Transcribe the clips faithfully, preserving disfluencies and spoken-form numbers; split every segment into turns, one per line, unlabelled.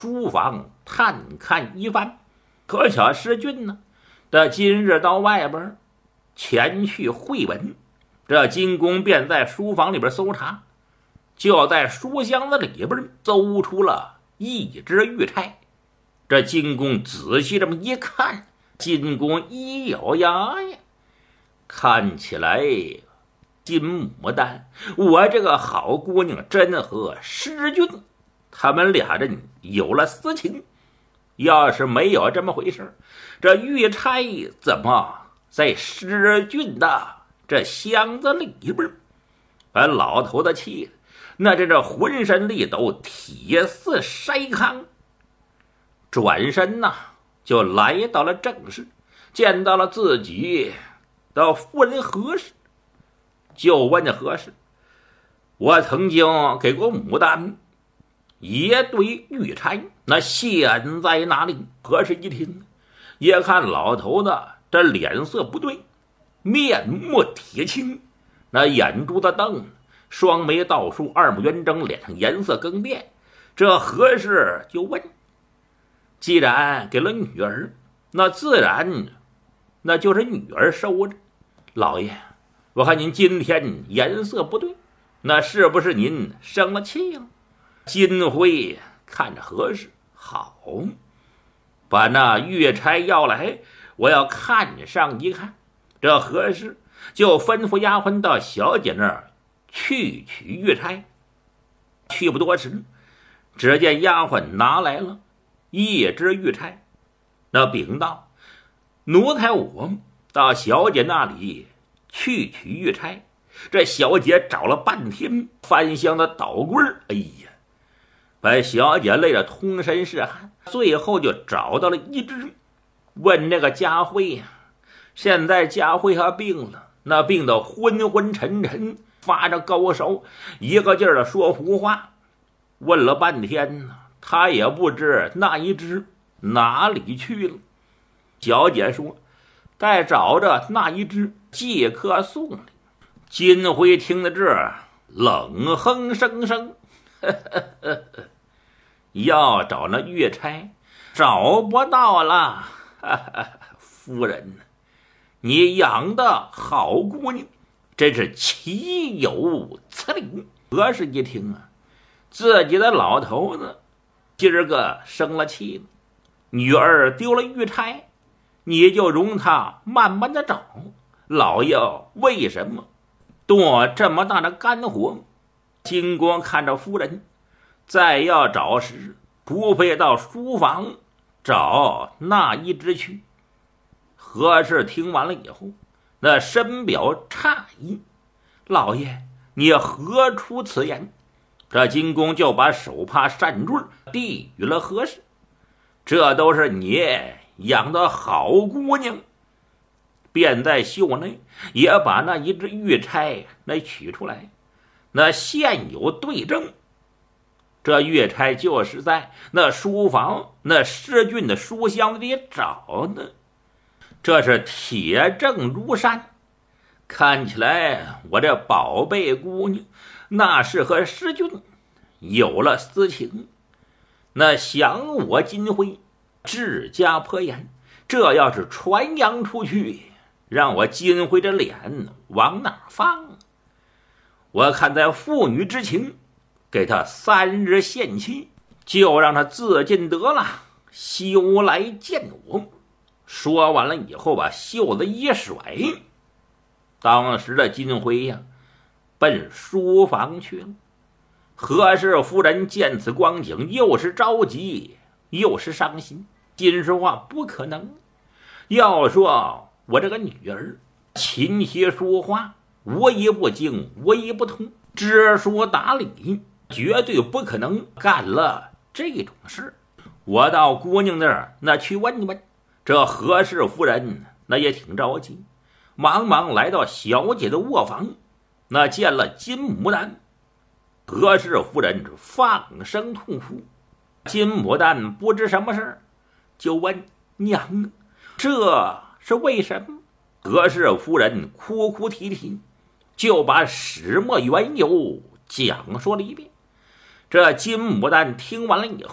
书房探看一番。可巧石俊呢，这今日到外边前去会文，这金公便在书房里边搜查，就在书箱子里边搜出了一只玉钗。这金公仔细这么一看，金公一咬牙呀，看起来金牡丹，我这个好姑娘真和施俊他们俩人有了私情。要是没有这么回事，这玉钗怎么在施俊的这箱子里边？把老头子气的那真是浑身力抖，铁似筛糠。转身呐、啊，就来到了正室，见到了自己的夫人何氏，就问何氏：“我曾经给过牡丹一对玉钗，那现在哪里？”何氏一听，也看老头子这脸色不对，面目铁青，那眼珠子瞪，双眉倒竖，二目圆睁，脸上颜色更变。这何氏就问：“既然给了女儿，那自然那就是女儿收着。老爷，我看您今天颜色不对，那是不是您生了气了？”金辉看着何氏，好，把那玉钗要来，我要看上一看。这何氏就吩咐丫鬟到小姐那儿去取玉钗。去不多时，只见丫鬟拿来了一只玉钗，那禀道：“奴才我到小姐那里去取玉钗。”这小姐找了半天，翻箱的倒柜，哎呀，把小姐累得通身是汗，最后就找到了一只。问那个佳慧呀、啊，现在佳慧还病了，那病得昏昏沉沉，发着高烧，一个劲儿的说胡话。问了半天呢，他也不知那一只哪里去了。小姐说：“待找着那一只，即刻送来。”金辉听得这冷哼声声，呵呵呵呵，要找那玉钗找不到了。呵呵，夫人，你养的好姑娘真是岂有此理！何氏一听啊，自己的老头子今儿个生了气了，女儿丢了玉钗，你就容他慢慢的找。老爷为什么多这么大的干活？金光看着夫人，再要找时，除非到书房找那一只去。何氏听完了以后，那深表诧异：“老爷，你何出此言？”这金公就把手帕扇坠递与了何氏：“这都是你养的好姑娘。”便在袖内也把那一只玉钗那取出来，那现有对证。这玉钗就是在那书房那施俊的书箱里找的，这是铁证如山。看起来我这宝贝姑娘那是和施俊有了私情，那想我金辉治家颇严，这要是传扬出去，让我金辉这脸往哪放？我看在父女之情，给他三日限期，就让他自尽得了，休来见我。说完了以后，把袖子一甩，当时的金辉呀、啊，奔书房去了。何氏夫人见此光景，又是着急又是伤心，心说话不可能。要说我这个女儿琴棋书画无一不精，无一不通，知书达理，绝对不可能干了这种事。我到姑娘那儿那去问问。这何氏夫人那也挺着急，忙忙来到小姐的卧房，那见了金牡丹。何氏夫人放声痛哭，金牡丹不知什么事，就问娘：“这是为什么？”何氏夫人哭哭啼啼，就把始末缘由讲说了一遍。这金牡丹听完了以后，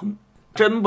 真不